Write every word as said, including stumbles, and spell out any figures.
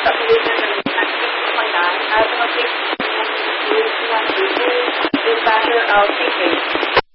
subdivision and stuff like that. As an location, dispatcher of C K.